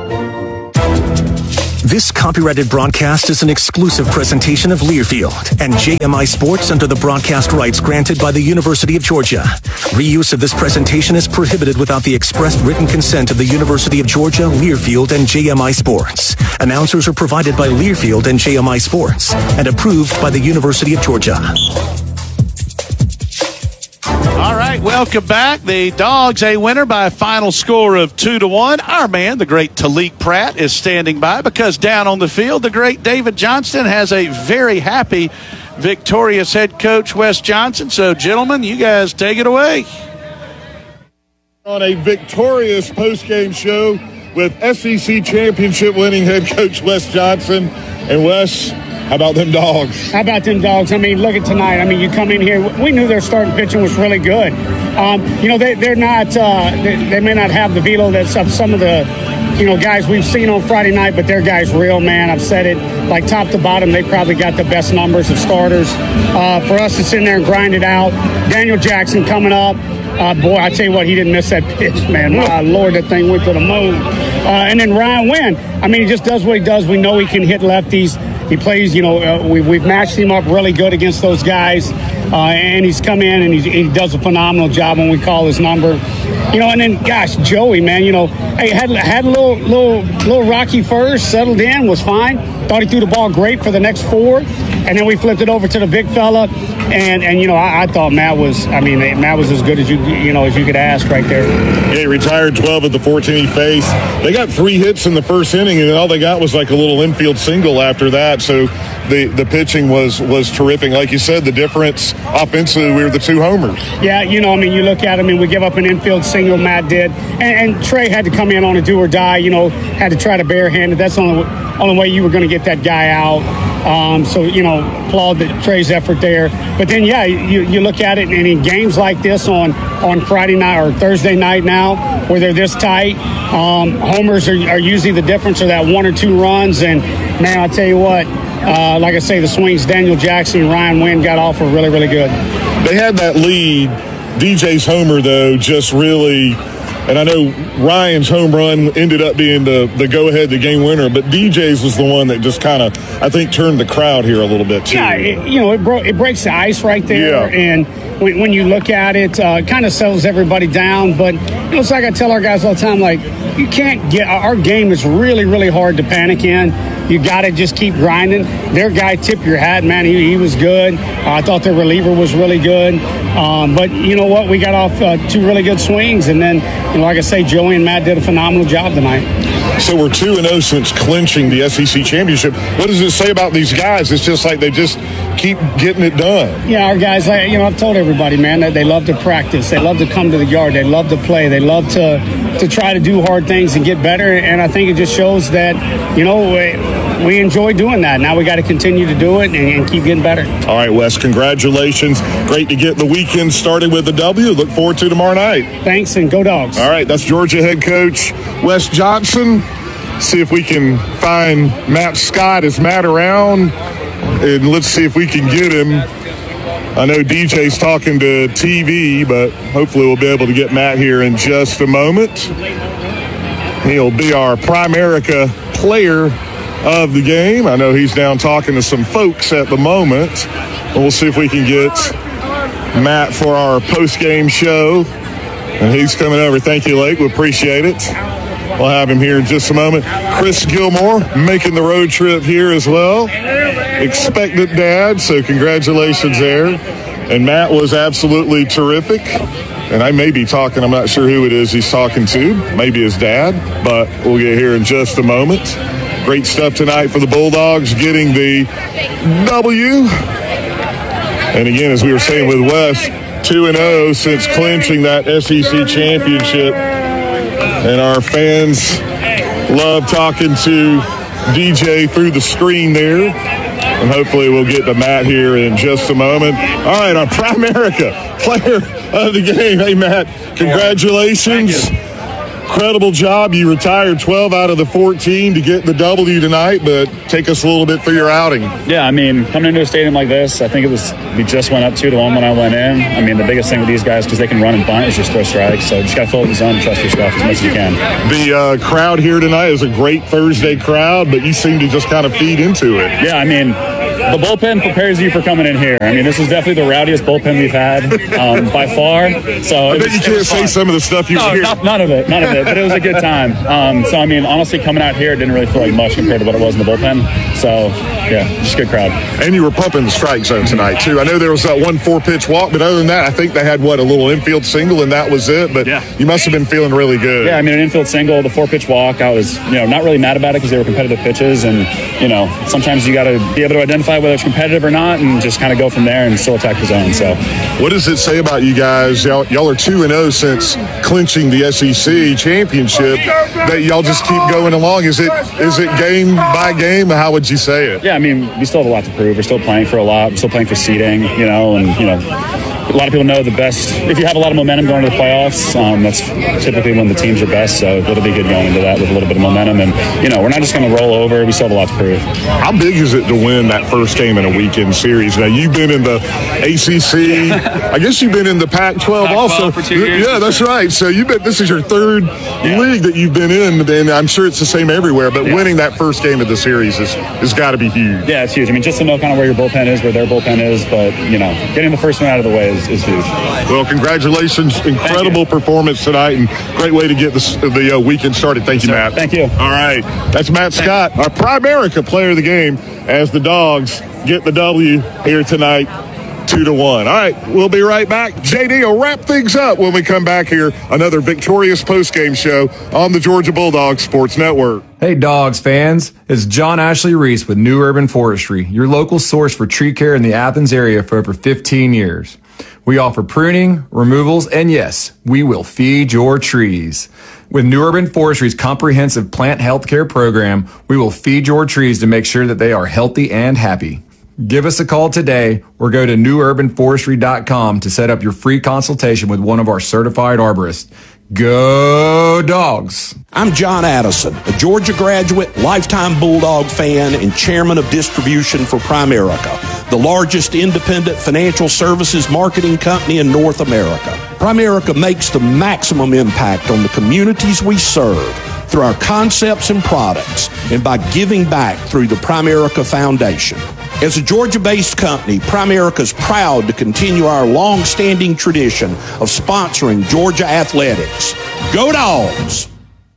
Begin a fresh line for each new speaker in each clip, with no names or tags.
This copyrighted broadcast is an exclusive presentation of Learfield and JMI Sports under the broadcast rights granted by the University of Georgia. Reuse of this presentation is prohibited without the expressed written consent of the University of Georgia, Learfield, and JMI Sports. Announcers are provided by Learfield and JMI Sports and approved by the University of Georgia.
All right, welcome back. The Dogs a winner by a final score of 2-1. Our man, the great Talik Pratt, is standing by because down on the field, the great David Johnston has a very happy, victorious head coach, Wes Johnson. So, gentlemen, you guys take it away.
On a victorious postgame show with SEC championship winning head coach Wes Johnson. And Wes, how about them Dogs?
How about them Dogs? I mean, look at tonight. I mean, you come in here. We knew their starting pitching was really good. They're not. They may not have the velo that's of some of the, guys we've seen on Friday night, but their guys real, man. I've said it. Like top to bottom, they probably got the best numbers of starters. For us to sit in there and grind it out. Daniel Jackson coming up. Boy, I tell you what, he didn't miss that pitch, man. My Lord, that thing went to the moon. And then Ryan Wynn. I mean, he just does what he does. We know he can hit lefties. He plays, we've matched him up really good against those guys. And he's come in and he does a phenomenal job when we call his number. And then, gosh, Joey, man, hey, had a little rocky first, settled in, was fine. Thought he threw the ball great for the next 4. And then we flipped it over to the big fella. And I thought Matt was as good as as you could ask right there.
Yeah, he retired 12 of the 14 he faced. They got 3 hits in the first inning, and all they got was like a little infield single after that. So the pitching was terrific. Like you said, the difference offensively, we were the 2 homers.
Yeah, you look at him, and we give up an infield single, Matt did. And Trey had to come in on a do or die, had to try to barehand it. That's the only way you were going to get that guy out. Applaud Trey's effort there. But then, yeah, you look at it, and in games like this on Friday night or Thursday night now, where they're this tight, homers are usually the difference, or that 1 or 2 runs. And, man, I'll tell you what, like I say, the swings Daniel Jackson and Ryan Wynn got off were really, really good.
They had that lead. DJ's homer, though, just really – and I know Ryan's home run ended up being the go-ahead, the game winner, but DJ's was the one that just kind of, I think, turned the crowd here a little bit, too.
Yeah, it breaks the ice right there,
yeah.
And when you look at it, kind of settles everybody down. But it's like I tell our guys all the time, like, you can't get – our game is really, really hard to panic in. You got to just keep grinding. Their guy, tip your hat, man. He was good. I thought their reliever was really good. But you know what? We got off 2 really good swings. And then, like I say, Joey and Matt did a phenomenal job tonight.
So we're 2-0 since clinching the SEC championship. What does it say about these guys? It's just like they just keep getting it done.
Yeah, our guys, I've told everybody, man, that they love to practice. They love to come to the yard. They love to play. They love to try to do hard things and get better. And I think it just shows that, we enjoy doing that. Now we got to continue to do it and keep getting better.
All right, Wes, congratulations. Great to get the weekend started with a W. Look forward to tomorrow night.
Thanks, and go Dogs.
All right, that's Georgia head coach Wes Johnson. See if we can find Matt Scott. Is Matt around? And let's see if we can get him. I know DJ's talking to TV, but hopefully we'll be able to get Matt here in just a moment. He'll be our Primerica player of the game. I know he's down talking to some folks at the moment. We'll see if we can get Matt for our post-game show. And he's coming over. Thank you, Lake. We appreciate it. We'll have him here in just a moment. Chris Gilmore making the road trip here as well. Expectant dad, so congratulations there. And Matt was absolutely terrific. And I may be talking, I'm not sure who it is he's talking to. Maybe his dad, but we'll get here in just a moment. Great stuff tonight for the Bulldogs, getting the W. And again, as we were saying with Wes, 2-0 since clinching that SEC championship. And our fans love talking to DJ through the screen there. And hopefully we'll get to Matt here in just a moment. All right, our Primerica player of the game. Hey, Matt, congratulations. incredible job. You retired 12 out of the 14 to get the W tonight, but take us a little bit through your outing.
Yeah, I mean, coming into a stadium like this, I think we just went up 2-1 when I went in. I mean, the biggest thing with these guys, because they can run and bunt, is just throw strikes. So just got to fill up the zone and trust your stuff as much as you can.
The crowd here tonight is a great Thursday crowd, but you seem to just kind of feed into it.
Yeah, I mean, the bullpen prepares you for coming in here. I mean, this is definitely the rowdiest bullpen we've had by far. So
I bet you can't say some of the stuff you hear.
None of it. But it was a good time. So, I mean, honestly, coming out here, it didn't really feel like much compared to what it was in the bullpen. So, yeah, just a good crowd.
And you were pumping the strike zone tonight, too. I know there was that 1 4-pitch walk, but other than that, I think they had, a little infield single, and that was it. But you must have been feeling really good.
Yeah, I mean, an infield single, the 4-pitch walk, I was, not really mad about it because they were competitive pitches. And, sometimes you got to be able to identify whether it's competitive or not and just kind of go from there and still attack the zone. So,
what does it say about you guys? Y'all are 2-0 since clinching the SEC championship, that y'all just keep going along. Is it game by game? How would you say it?
Yeah, I mean, we still have a lot to prove. We're still playing for a lot. We're still playing for seeding, a lot of people know the best. If you have a lot of momentum going to the playoffs, that's typically when the teams are best. So it'll be good going into that with a little bit of momentum. And, we're not just going to roll over. We still have a lot to prove.
How big is it to win that first game in a weekend series? Now, you've been in the ACC. I guess you've been in the Pac-12 also.
For 2 years.
Yeah, that's right. So this is your third league that you've been in, and I'm sure it's the same everywhere. But winning that first game of the series has got to be huge.
Yeah, it's huge. I mean, just to know kind of where your bullpen is, where their bullpen is. But, getting the first one out of the way is huge.
Well, congratulations. Incredible performance tonight, and great way to get the weekend started. Thank you, Matt.
Thank you.
All right. That's Matt Scott, our Primerica player of the game, as the Dogs get the W here tonight, 2-1. All right. We'll be right back. JD will wrap things up when we come back here. Another victorious postgame show on the Georgia Bulldogs Sports Network.
Hey Dogs fans, it's John Ashley Reese with New Urban Forestry, your local source for tree care in the Athens area for over 15 years. We offer pruning, removals, and yes, we will feed your trees. With New Urban Forestry's comprehensive plant health care program, we will feed your trees to make sure that they are healthy and happy. Give us a call today or go to newurbanforestry.com to set up your free consultation with one of our certified arborists. Go Dogs!
I'm John Addison, a Georgia graduate, lifetime Bulldog fan, and chairman of distribution for Primerica, the largest independent financial services marketing company in North America. Primerica makes the maximum impact on the communities we serve through our concepts and products and by giving back through the Primerica Foundation. As a Georgia-based company, Primerica is proud to continue our long-standing tradition of sponsoring Georgia athletics. Go Dogs!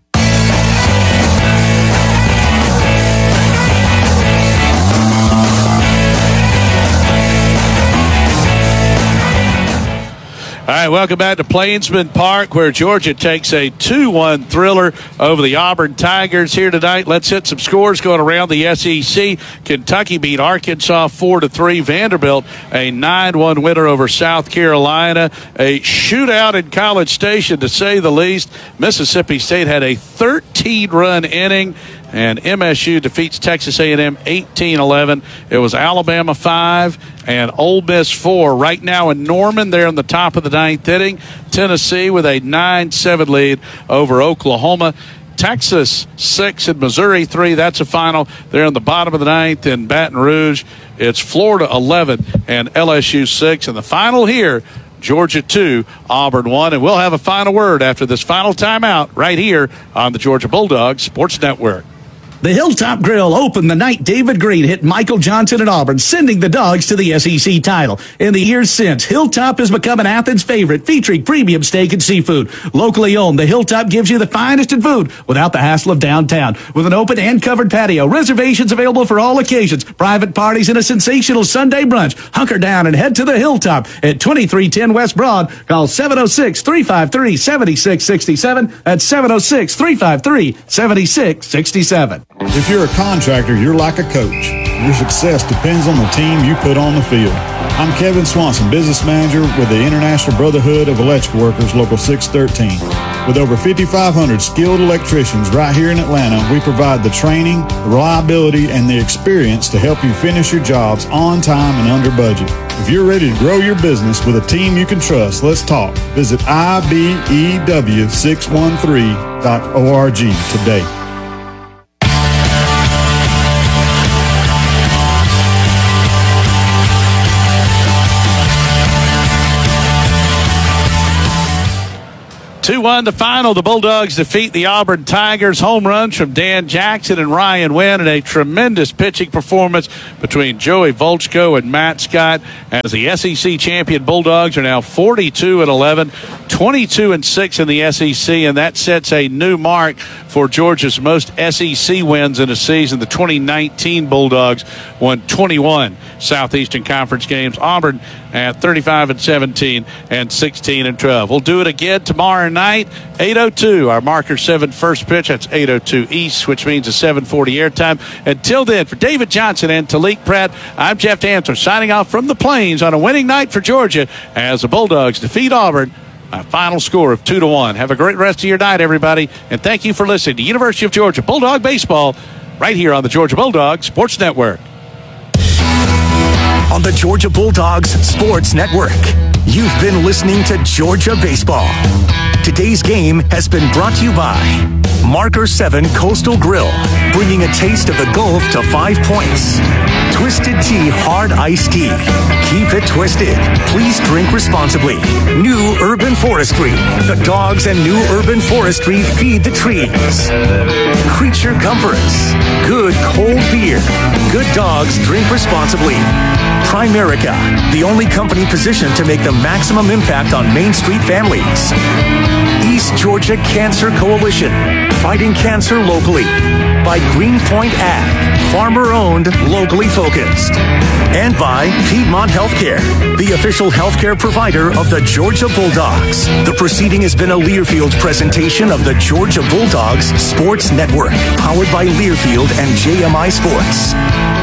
All right, welcome back to Plainsman Park, where Georgia takes a 2-1 thriller over the Auburn Tigers here tonight. Let's hit some scores going around the SEC. Kentucky beat Arkansas 4-3. Vanderbilt a 9-1 winner over South Carolina. A shootout in College Station, to say the least. Mississippi State had a 13-run inning, and MSU defeats Texas A&M 18-11. It was Alabama 5 and Ole Miss 4. Right now in Norman, they're in the top of the ninth inning. Tennessee with a 9-7 lead over Oklahoma. Texas 6 and Missouri 3. That's a final. They're in the bottom of the ninth in Baton Rouge. It's Florida 11 and LSU 6. And the final here, Georgia 2, Auburn 1. And we'll have a final word after this final timeout right here on the Georgia Bulldogs Sports Network.
The Hilltop Grill opened the night David Green hit Michael Johnson at Auburn, sending the Dogs to the SEC title. In the years since, Hilltop has become an Athens favorite, featuring premium steak and seafood. Locally owned, the Hilltop gives you the finest in food without the hassle of downtown. With an open and covered patio, reservations available for all occasions, private parties, and a sensational Sunday brunch. Hunker down and head to the Hilltop at 2310 West Broad. Call 706-353-7667. That's 706-353-7667.
If you're a contractor, you're like a coach. Your success depends on the team you put on the field. I'm Kevin Swanson, business manager with the International Brotherhood of Electrical Workers, Local 613. With over 5,500 skilled electricians right here in Atlanta, we provide the training, the reliability, and the experience to help you finish your jobs on time and under budget. If you're ready to grow your business with a team you can trust, let's talk. Visit IBEW613.org today.
Two-1 the final. The Bulldogs defeat the Auburn Tigers. Home runs from Dan Jackson and Ryan Wynn, and a tremendous pitching performance between Joey Volchko and Matt Scott. As the SEC champion Bulldogs are now 42-11, 22-6 in the SEC, and that sets a new mark for Georgia's most SEC wins in a season. The 2019 Bulldogs won 21 Southeastern Conference games. Auburn at 35-17 and 16-12. We'll do it again tomorrow night, 8:02. Our marker 7 first pitch. That's 8:02 East, which means a 7:40 airtime. Until then, for David Johnson and Talik Pratt, I'm Jeff Dantzler signing off from the Plains on a winning night for Georgia as the Bulldogs defeat Auburn. A final score of 2-1. Have a great rest of your night, everybody, and thank you for listening to University of Georgia Bulldog Baseball right here on the Georgia Bulldogs Sports Network.
On the Georgia Bulldogs Sports Network, you've been listening to Georgia Baseball. Today's game has been brought to you by Marker 7 Coastal Grill, bringing a taste of the Gulf to 5 points. Twisted Tea Hard Iced Tea. Keep it twisted. Please drink responsibly. New Urban Forestry. The dogs and New Urban Forestry feed the trees. Creature Comforts. Good cold beer. Good dogs drink responsibly. Primerica, the only company positioned to make the maximum impact on Main Street families. East Georgia Cancer Coalition, fighting cancer locally. By Greenpoint Ag, farmer-owned, locally focused. And by Piedmont Healthcare, the official healthcare provider of the Georgia Bulldogs. The proceeding has been a Learfield presentation of the Georgia Bulldogs Sports Network, powered by Learfield and JMI Sports.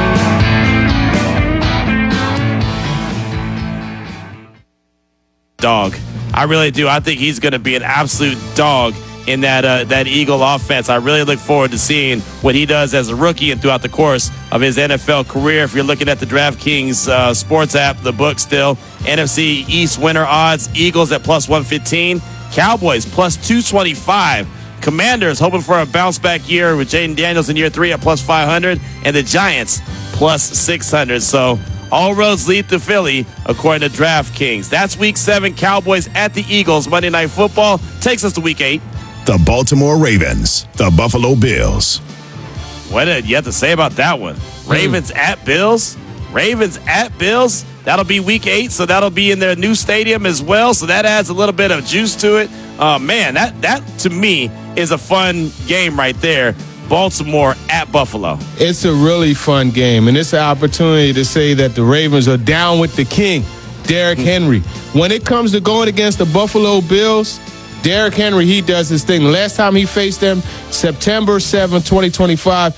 Dog. I really do. I think he's going to be an absolute dog in that Eagle offense. I really look forward to seeing what he does as a rookie and throughout the course of his NFL career. If you're looking at the DraftKings sports app, the book still, NFC East winner odds, Eagles at plus 115, Cowboys plus 225, Commanders hoping for a bounce-back year with Jaden Daniels in year 3 at plus 500, and the Giants plus 600. So all roads lead to Philly, according to DraftKings. That's Week 7, Cowboys at the Eagles. Monday Night Football takes us to Week 8.
The Baltimore Ravens, the Buffalo Bills.
What did you have to say about that one? Ravens at Bills? Ravens at Bills? That'll be Week 8, so that'll be in their new stadium as well, so that adds a little bit of juice to it. Man, that to me is a fun game right there. Baltimore at Buffalo.
It's a really fun game, and it's an opportunity to say that the Ravens are down with the king, Derrick Henry. When it comes to going against the Buffalo Bills, Derrick Henry, he does his thing. Last time he faced them, September 7, 2025,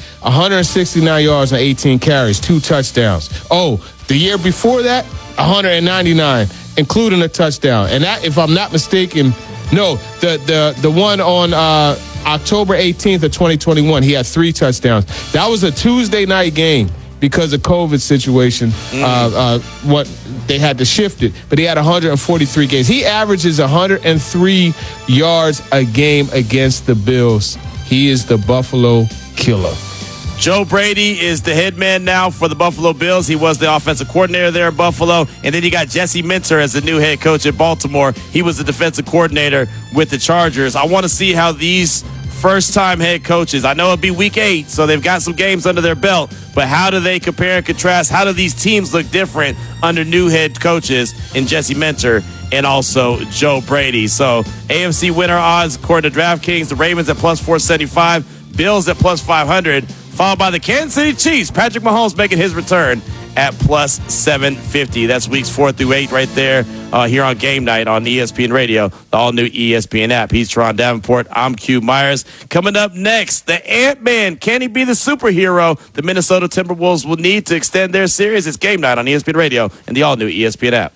169 yards and 18 carries, 2 touchdowns. Oh, the year before that, 199, including a touchdown. And that, if I'm not mistaken, no, the one on October 18th of 2021, he had 3 touchdowns. That was a Tuesday night game because of COVID situation. What they had to shift it, but he had 143 games. He averages 103 yards a game against the Bills. He is the Buffalo Killer.
Joe Brady is the head man now for the Buffalo Bills. He was the offensive coordinator there in Buffalo. And then you got Jesse Minter as the new head coach at Baltimore. He was the defensive coordinator with the Chargers. I want to see how these first-time head coaches, I know it'll be Week 8, so they've got some games under their belt, but how do they compare and contrast? How do these teams look different under new head coaches in Jesse Minter and also Joe Brady? So AFC winner odds, according to DraftKings, the Ravens at plus 475, Bills at plus 500, followed by the Kansas City Chiefs. Patrick Mahomes making his return at plus 750. That's weeks 4 through 8 right there here on Game Night on ESPN Radio, the all-new ESPN app. He's Teron Davenport. I'm Q Myers. Coming up next, the Ant-Man. Can he be the superhero the Minnesota Timberwolves will need to extend their series? It's Game Night on ESPN Radio and the all-new ESPN app.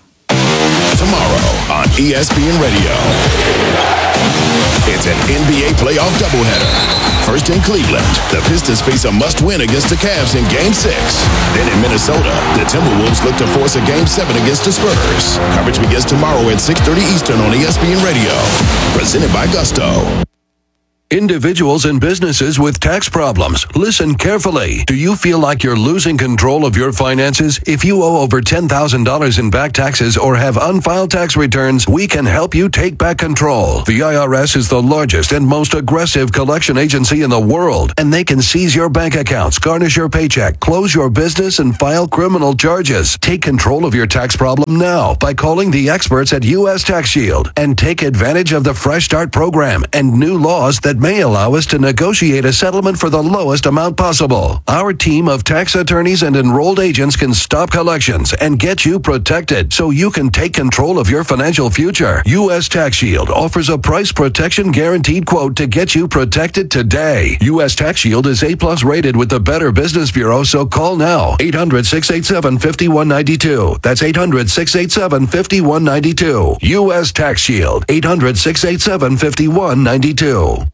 Tomorrow on ESPN Radio, it's an NBA playoff doubleheader. First in Cleveland, the Pistons face a must-win against the Cavs in Game 6. Then in Minnesota, the Timberwolves look to force a Game 7 against the Spurs. Coverage begins tomorrow at 6:30 Eastern on ESPN Radio. Presented by Gusto.
Individuals and businesses with tax problems, listen carefully. Do you feel like you're losing control of your finances? If you owe over $10,000 in back taxes or have unfiled tax returns, we can help you take back control. The IRS is the largest and most aggressive collection agency in the world, and they can seize your bank accounts, garnish your paycheck, close your business, and file criminal charges. Take control of your tax problem now by calling the experts at U.S. Tax Shield and take advantage of the Fresh Start program and new laws that may allow us to negotiate a settlement for the lowest amount possible. Our team of tax attorneys and enrolled agents can stop collections and get you protected so you can take control of your financial future. U.S. Tax Shield offers a price protection guaranteed quote to get you protected today. U.S. Tax Shield is A+ rated with the Better Business Bureau, so call now. 800-687-5192. That's 800-687-5192. U.S. Tax Shield. 800-687-5192.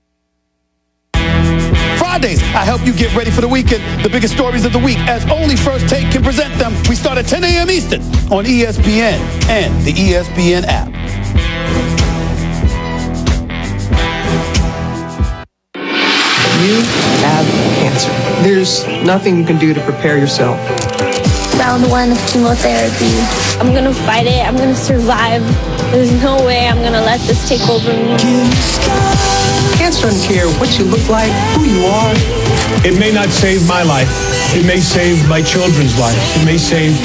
Fridays, I help you get ready for the weekend. The biggest stories of the week, as only First Take can present them. We start at 10 a.m. Eastern on ESPN and the ESPN app.
You have cancer. There's nothing you can do to prepare yourself.
Round 1 of chemotherapy. I'm gonna fight it. I'm gonna survive. There's no way I'm gonna let this take over me.
Cancer doesn't care what you look like, who you are.
It may not save my life. It may save my children's life. It may save